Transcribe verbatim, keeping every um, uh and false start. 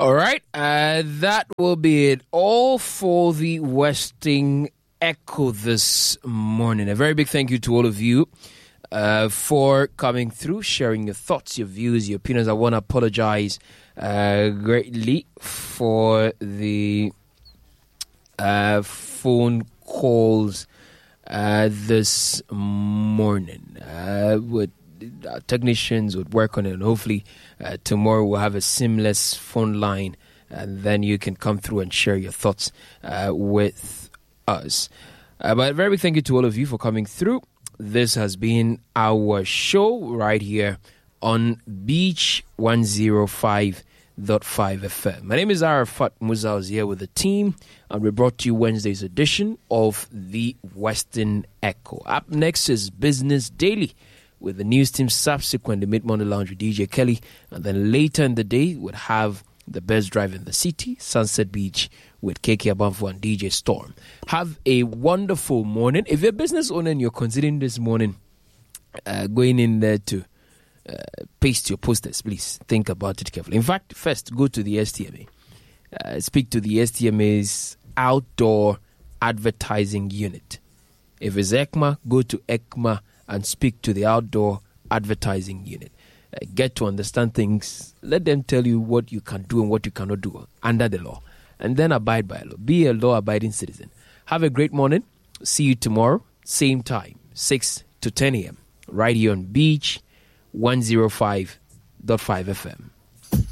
All right, uh, that will be it all for the Western Echo this morning. A very big thank you to all of you uh, for coming through, sharing your thoughts, your views, your opinions. I want to apologize uh, greatly for the uh, phone calls uh, this morning. Uh, with Our technicians would work on it, and hopefully uh, tomorrow we'll have a seamless phone line, and then you can come through and share your thoughts uh, with us. Uh, but a very big thank you to all of you for coming through. This has been our show right here on Beach one oh five point five F M. My name is Arafat Musa. I was here with the team, and we brought you Wednesday's edition of the Western Echo. Up next is Business Daily, with the news team subsequent to Mid-Morning Lounge with D J Kelly. And then later in the day, we'll have the best drive in the city, Sunset Beach, with K K Abamfo and D J Storm. Have a wonderful morning. If you're a business owner and you're considering this morning uh, going in there to uh, paste your posters, please think about it carefully. In fact, first, go to the S T M A. Uh, speak to the S T M A's outdoor advertising unit. If it's ECMA, go to ECMA and speak to the outdoor advertising unit. Uh, get to understand things. Let them tell you what you can do and what you cannot do under the law. And then abide by law. Be a law-abiding citizen. Have a great morning. See you tomorrow, same time, six to ten a.m. right here on Beach one oh five point five F M.